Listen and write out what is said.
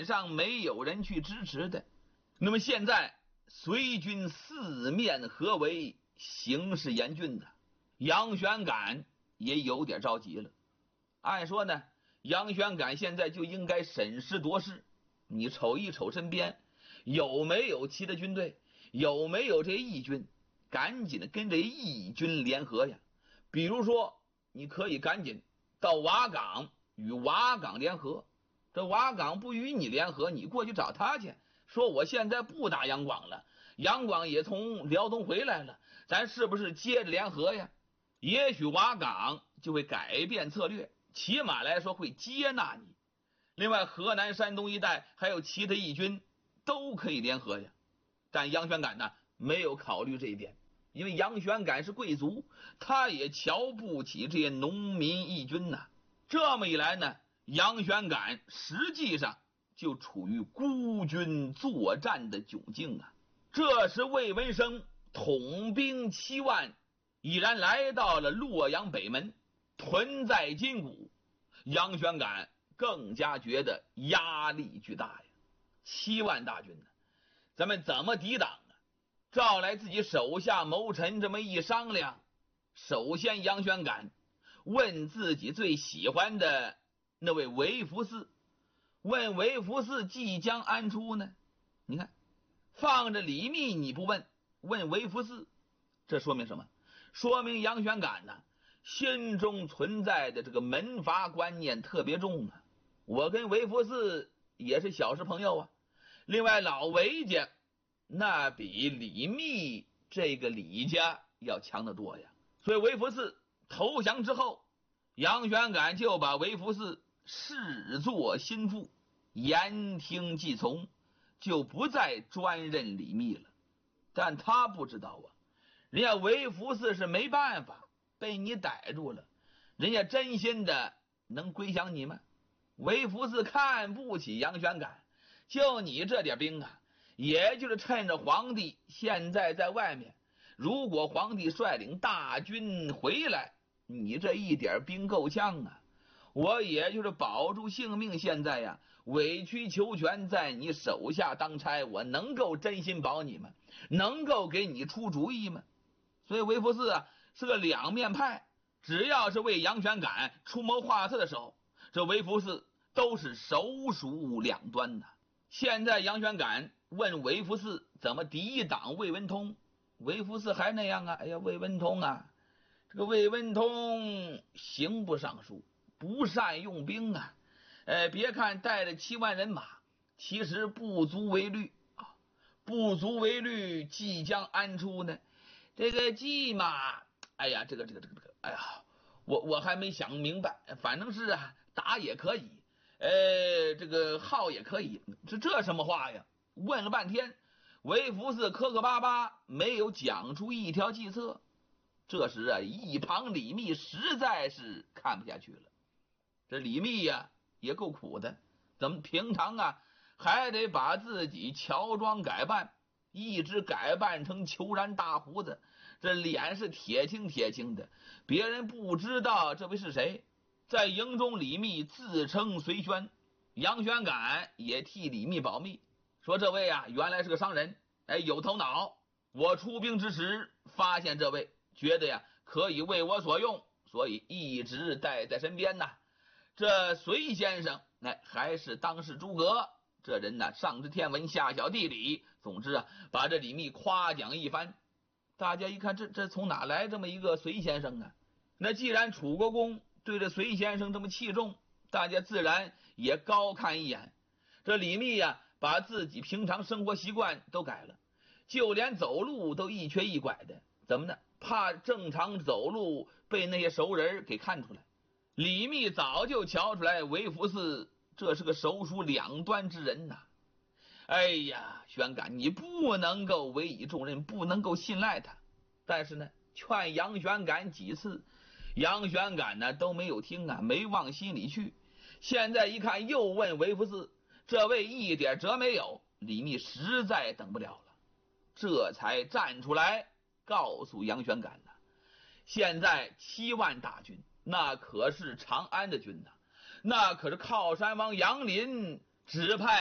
本上没有人去支持的。那么现在隋军四面合围，形势严峻的，杨玄感也有点着急了。按说呢，杨玄感现在就应该审时度势，你瞅一瞅身边有没有其他军队，有没有这义军，赶紧的跟这义军联合呀。比如说你可以赶紧到瓦岗与瓦岗联合，这瓦岗不与你联合，你过去找他去，说我现在不打杨广了，杨广也从辽东回来了，咱是不是接着联合呀？也许瓦岗就会改变策略，起码来说会接纳你。另外河南山东一带还有其他义军都可以联合呀。但杨玄感呢没有考虑这一点，因为杨玄感是贵族，他也瞧不起这些农民义军呐。这么一来呢，杨玄感实际上就处于孤军作战的窘境啊。这时魏文生统兵7万，已然来到了洛阳北门，屯在金谷。杨玄感更加觉得压力巨大呀，7万大军呢，咱们怎么抵挡啊？照来自己手下谋臣这么一商量，首先杨玄感问自己最喜欢的那位韦福嗣，问韦福嗣即将安出呢？你看放着李密你不问，问韦福嗣，这说明什么？说明杨玄感呢心中存在的这个门阀观念特别重啊。我跟韦福嗣也是小时朋友啊，另外老韦家那比李密这个李家要强得多呀。所以韦福嗣投降之后，杨玄感就把韦福嗣视作心腹，言听计从，就不再专任李密了。但他不知道啊，人家韦福嗣是没办法，被你逮住了，人家真心的能归降你吗？韦福嗣看不起杨玄感，就你这点兵啊，也就是趁着皇帝现在在外面，如果皇帝率领大军回来，你这一点兵够呛啊。我也就是保住性命，现在呀委曲求全在你手下当差，我能够真心保你吗？能够给你出主意吗？所以韦福嗣啊是个两面派，只要是为杨玄感出谋划策的时候，这韦福嗣都是手鼠两端的。现在杨玄感问韦福嗣怎么抵挡魏文通，韦福嗣还那样啊，哎呀，魏文通啊，这个魏文通刑部尚书，不善用兵啊，别看带着7万人马，其实不足为虑啊，不足为虑，即将安出呢。这个计嘛，哎呀，这个，哎呀，我还没想明白，反正是啊，打也可以，这个耗也可以，这什么话呀？问了半天，韦福嗣磕磕巴巴，没有讲出一条计策。这时啊，一旁李密实在是看不下去了。这李密呀也够苦的，怎么平常啊还得把自己乔装改扮，一直改扮成虬髯大胡子，这脸是铁青铁青的，别人不知道这位是谁。在营中，李密自称随宣，杨玄感也替李密保密，说这位啊原来是个商人，有头脑，我出兵之时发现这位，觉得呀可以为我所用，所以一直带在身边呐。这隋先生还是当世诸葛，这人呢上知天文下晓地理，总之啊把这李密夸奖一番。大家一看，这从哪来这么一个隋先生啊？那既然楚国公对这隋先生这么器重，大家自然也高看一眼。这李密呀把自己平常生活习惯都改了，就连走路都一瘸一拐的，怎么呢？怕正常走路被那些熟人给看出来。李密早就瞧出来韦福嗣这是个手鼠两端之人呐。哎呀，玄感，你不能够委以重任，不能够信赖他。但是呢，劝杨玄感几次，杨玄感呢都没有听啊，没往心里去。现在一看又问韦福嗣，这位一点辙没有，李密实在等不了了，这才站出来告诉杨玄感呢，现在7万大军，那可是长安的军呐，那可是靠山王杨林指派